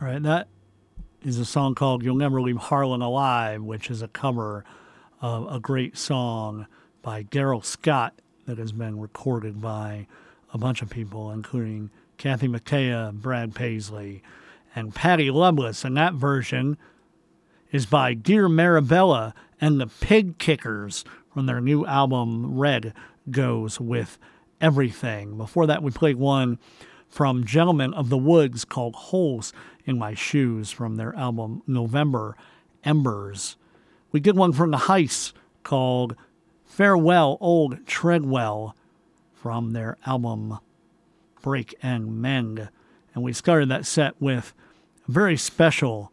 All right, that is a song called You'll Never Leave Harlan Alive, which is a cover of a great song by Daryl Scott that has been recorded by a bunch of people, including Kathy McKaya, Brad Paisley, and Patty Loveless. And that version is by Dear Marabella and the Pig Kickers from their new album, Red Goes With Everything. Before that, we played one from Gentlemen of the Woods called Holes in My Shoes from their album November Embers. We did one from the Heists called Farewell Old Treadwell from their album Break and Mend. And we started that set with a very special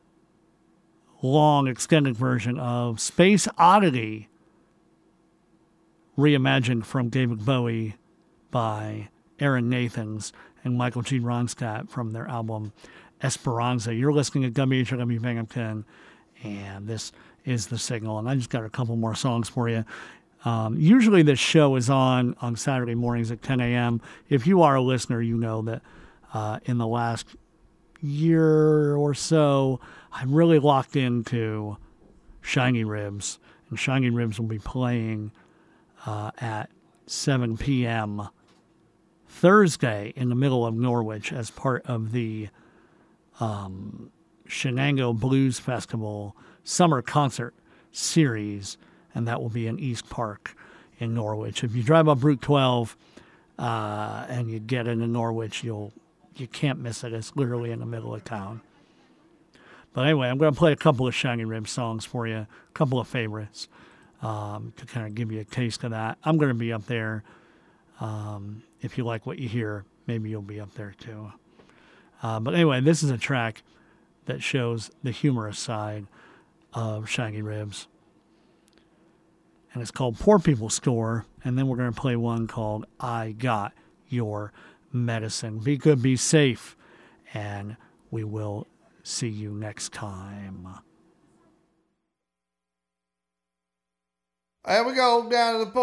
long extended version of Space Oddity, reimagined from David Bowie by Aaron Nathans and Michael G. Ronstadt from their album Esperanza. You're listening to WHW Binghamton, and this is The Signal. And I just got a couple more songs for you. Usually this show is on Saturday mornings at 10 a.m. If you are a listener, you know that in the last year or so, I'm really locked into Shiny Ribs. And Shiny Ribs will be playing at 7 p.m. Thursday in the middle of Norwich as part of the Shenango Blues Festival Summer Concert Series, and that will be in East Park in Norwich. If you drive up Route 12 and you get into Norwich, you can't miss it. It's literally in the middle of town. But anyway, I'm going to play a couple of Shiny Ribs songs for you, a couple of favorites, to kind of give you a taste of that. I'm going to be up there. If you like what you hear, maybe you'll be up there too. But anyway, this is a track that shows the humorous side of Shiny Ribs. And it's called Poor People's Store. And then we're going to play one called I Got Your Medicine. Be good, be safe, and we will see you next time. Here we go down to the